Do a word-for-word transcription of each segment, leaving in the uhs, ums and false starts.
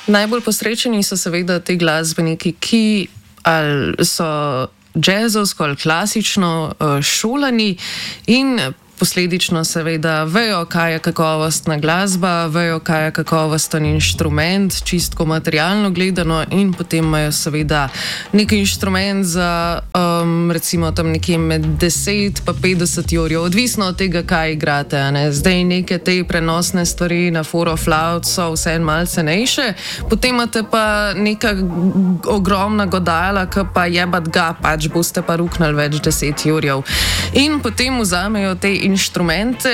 Najbolj posrečeni so seveda ti glasbeniki, ki ali so jazzovsko ali klasično uh, šolani in posledično seveda vejo, kaj je kakovostna glasba, vejo, kaj je kakovosten inštrument, čistko materialno gledano, in potem imajo seveda nek inštrument za um, recimo tam nekje med deset pa petdeset jurjev, odvisno od tega, kaj igrate. Ne? Zdaj neke te prenosne stvari na four of flaut so vse en malce cenejše, potem imate pa neka ogromna godala, ki pa jebat ga, pač boste pa ruknali več deset jurjev. In potem vzamejo te inštrumente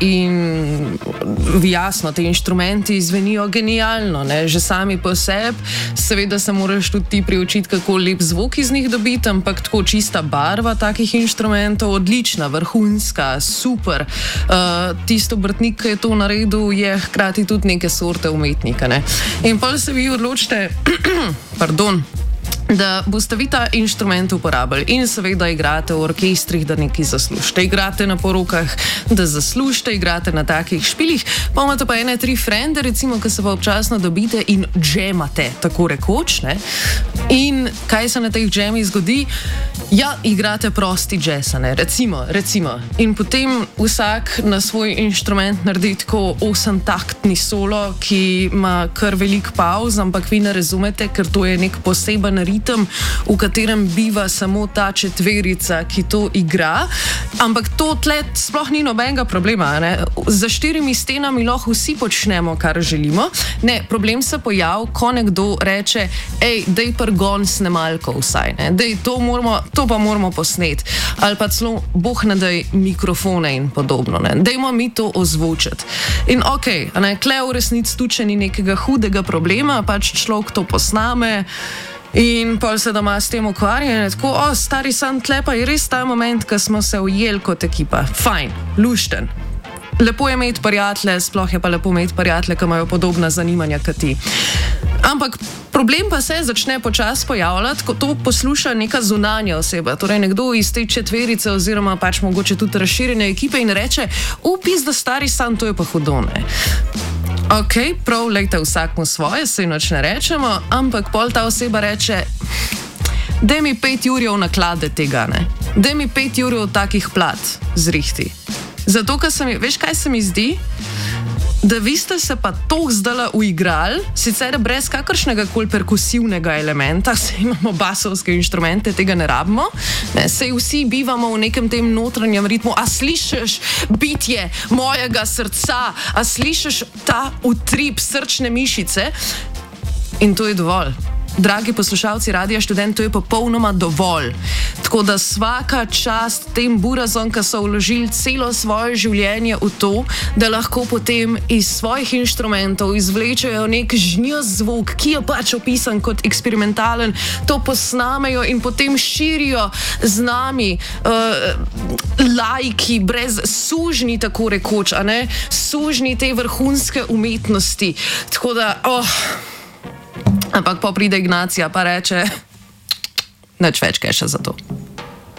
in jasno, te inštrumenti zvenijo genialno, ne? Že sami po sebi, seveda se moraš tudi ti priučiti, kako lep zvok iz njih dobiti, ampak tako čista barva takih inštrumentov, odlična, vrhunska, super. Uh, tisto obrtnik, ki je to naredil, je hkrati tudi neke sorte umetnika. Ne? In potem se vi odločite, pardon, da boste vi ta inštrument uporabili in seveda igrate v orkestrih, da nekaj zaslužite, igrate na porokah, da zaslužite, igrate na takih špilih, pa imate pa ene tri frende, recimo, ki se pa občasno dobite in džemate, tako rekoč, ne? In kaj se na teh džemih zgodi? Ja, igrate prosti jazz, ne? Recimo, recimo. In potem vsak na svoj inštrument naredi tako osemtaktni solo, ki ima kar velik pauz, ampak vi ne razumete, ker to je nek poseben ritem, v katerem biva samo ta četverica, ki to igra, ampak to tle sploh ni nobenega problema. Ne? Za štirimi stenami lahko vsi počnemo, kar želimo. Ne, problem se pojavi, ko nekdo reče, ej, dej prgon snemalko vsaj, ne? Dej, to, moramo, to pa moramo posneti. Ali pa celo, boh ne daj mikrofone in podobno. Ne? Dejmo mi to ozvočiti. In okej, okay, kle v resnici tuče ni nekega hudega problema, pač človek to posname, in pol se doma s tem ukvarja in je tako, o, stari san, tle pa je res ta moment, ko smo se ujeli kot ekipa. Fajn, lušten. Lepo je imeti prijatelje, sploh je pa lepo imeti prijatelje, ki imajo podobna zanimanja kot ti. Ampak problem pa se začne počasi pojavljati, ko to posluša neka zunanja oseba, torej nekdo iz te četverice oziroma pač mogoče tudi razširjene ekipe in reče, upis, da stari san, to je pa hudo, ne. Ok, prav, lejte vsak mu svoje, se noč ne rečemo, ampak pol ta oseba reče, daj mi pet jurjev naklade tega, ne. Daj mi pet jurjev takih plat zrihti. Zato, ker se mi, veš kaj se mi zdi? Da vi ste se pa toh zdala uigrali, sicer brez kakršnega koli perkusivnega elementa, saj imamo basovske inštrumente, tega ne rabimo, ne, saj vsi bivamo v nekem tem notranjem ritmu, a slišiš bitje mojega srca, a slišiš ta utrip srčne mišice, in to je dovolj. Dragi poslušalci Radia Študent, to je popolnoma dovolj. Tako da svaka čast tem burazom, ki so vložili celo svoje življenje v to, da lahko potem iz svojih inštrumentov izvlečejo nek žnjoz zvok, ki je pač opisan kot eksperimentalen, to posnamejo in potem širijo z nami uh, lajki, brez sužnji, tako rekoč, a ne? Sužnji te vrhunske umetnosti. Tako da, oh... Ampak pa pride Ignacija pa reče, nič več keša za to.